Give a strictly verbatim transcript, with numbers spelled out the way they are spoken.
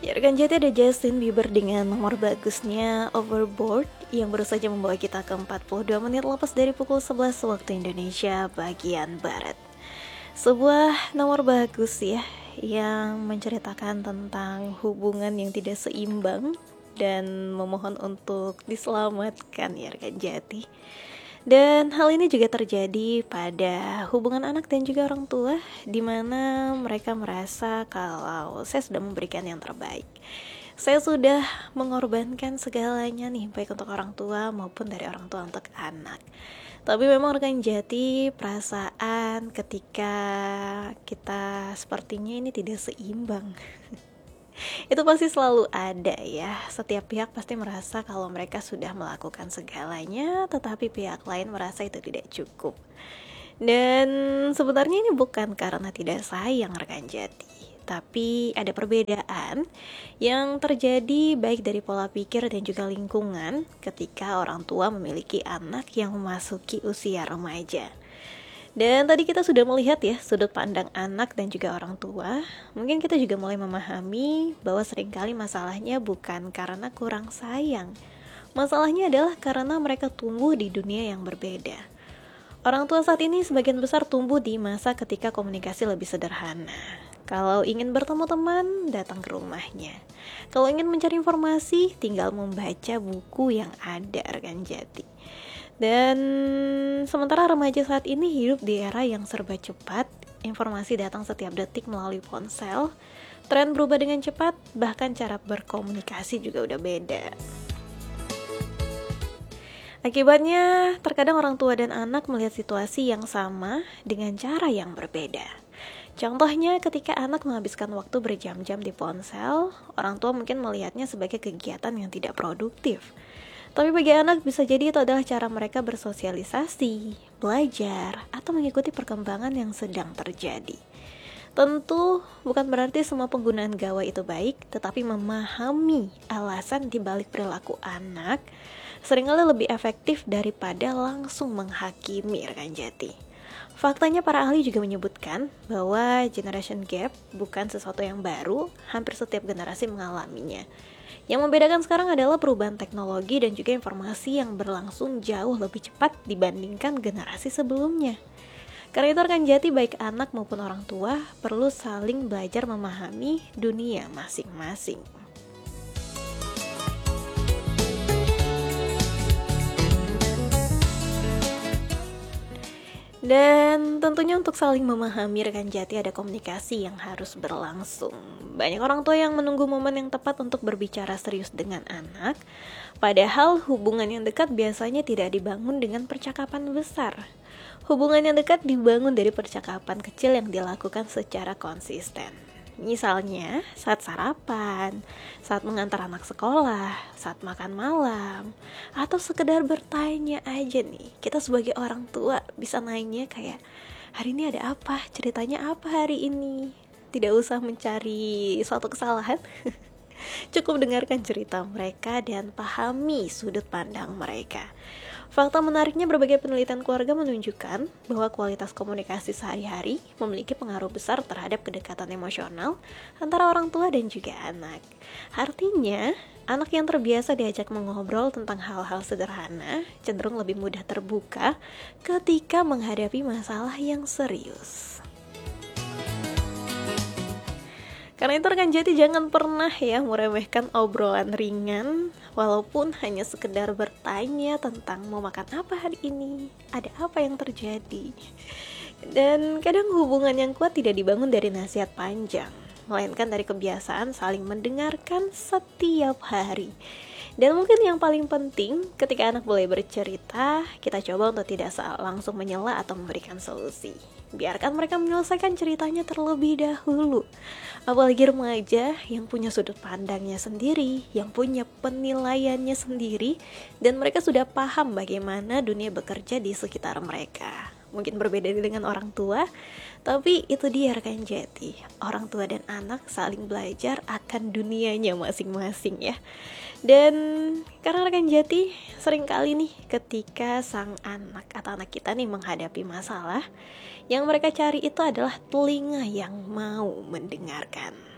Ya, rekan jati ada Justin Bieber dengan nomor bagusnya Overboard yang baru saja membawa kita ke empat puluh dua menit lepas dari pukul sebelas waktu Indonesia bagian Barat. Sebuah nomor bagus ya, yang menceritakan tentang hubungan yang tidak seimbang dan memohon untuk diselamatkan ya rekan jati. Dan hal ini juga terjadi pada hubungan anak dan juga orang tua, di mana mereka merasa kalau saya sudah memberikan yang terbaik. Saya sudah mengorbankan segalanya nih, baik untuk orang tua maupun dari orang tua untuk anak. Tapi memang rekan jati, perasaan ketika kita sepertinya ini tidak seimbang itu pasti selalu ada ya. Setiap pihak pasti merasa kalau mereka sudah melakukan segalanya, tetapi pihak lain merasa itu tidak cukup. Dan sebenarnya ini bukan karena tidak sayang rekan jati, tapi ada perbedaan yang terjadi baik dari pola pikir dan juga lingkungan ketika orang tua memiliki anak yang memasuki usia remaja. Dan tadi kita sudah melihat ya sudut pandang anak dan juga orang tua. Mungkin kita juga mulai memahami bahwa seringkali masalahnya bukan karena kurang sayang. Masalahnya adalah karena mereka tumbuh di dunia yang berbeda. Orang tua saat ini sebagian besar tumbuh di masa ketika komunikasi lebih sederhana. Kalau ingin bertemu teman, datang ke rumahnya. Kalau ingin mencari informasi, tinggal membaca buku yang ada rekan jati. Dan sementara remaja saat ini hidup di era yang serba cepat, informasi datang setiap detik melalui ponsel, tren berubah dengan cepat, bahkan cara berkomunikasi juga udah beda. Akibatnya, terkadang orang tua dan anak melihat situasi yang sama dengan cara yang berbeda. Contohnya ketika anak menghabiskan waktu berjam-jam di ponsel, orang tua mungkin melihatnya sebagai kegiatan yang tidak produktif. Tapi bagi anak bisa jadi itu adalah cara mereka bersosialisasi, belajar, atau mengikuti perkembangan yang sedang terjadi. Tentu bukan berarti semua penggunaan gawai itu baik, tetapi memahami alasan dibalik perilaku anak seringkali lebih efektif daripada langsung menghakimi rekan jati. Faktanya para ahli juga menyebutkan bahwa generation gap bukan sesuatu yang baru, hampir setiap generasi mengalaminya. Yang membedakan sekarang adalah perubahan teknologi dan juga informasi yang berlangsung jauh lebih cepat dibandingkan generasi sebelumnya. Karena itu rekan jati baik anak maupun orang tua perlu saling belajar memahami dunia masing-masing. Dan tentunya untuk saling memahami rekan jati ada komunikasi yang harus berlangsung. Banyak orang tua yang menunggu momen yang tepat untuk berbicara serius dengan anak, padahal hubungan yang dekat biasanya tidak dibangun dengan percakapan besar. Hubungan yang dekat dibangun dari percakapan kecil yang dilakukan secara konsisten. Misalnya saat sarapan, saat mengantar anak sekolah, saat makan malam, atau sekedar bertanya aja nih. Kita sebagai orang tua bisa nanya kayak, hari ini ada apa? Ceritanya apa hari ini? Tidak usah mencari suatu kesalahan. Cukup dengarkan cerita mereka dan pahami sudut pandang mereka. Fakta menariknya, berbagai penelitian keluarga menunjukkan bahwa kualitas komunikasi sehari-hari memiliki pengaruh besar terhadap kedekatan emosional antara orang tua dan juga anak. Artinya, anak yang terbiasa diajak mengobrol tentang hal-hal sederhana cenderung lebih mudah terbuka ketika menghadapi masalah yang serius. Karena itu rekan jati jangan pernah ya meremehkan obrolan ringan, walaupun hanya sekedar bertanya tentang mau makan apa hari ini, ada apa yang terjadi. Dan kadang hubungan yang kuat tidak dibangun dari nasihat panjang, melainkan dari kebiasaan saling mendengarkan setiap hari. Dan mungkin yang paling penting, ketika anak mulai bercerita, kita coba untuk tidak langsung menyela atau memberikan solusi. Biarkan mereka menyelesaikan ceritanya terlebih dahulu. Apalagi remaja yang punya sudut pandangnya sendiri, yang punya penilaiannya sendiri, dan mereka sudah paham bagaimana dunia bekerja di sekitar mereka. Mungkin berbeda dengan orang tua, tapi itu dia rekan jati. Orang tua dan anak saling belajar akan dunianya masing-masing ya. Dan karena rekan jati, seringkali nih ketika sang anak atau anak kita nih menghadapi masalah, yang mereka cari itu adalah telinga yang mau mendengarkan.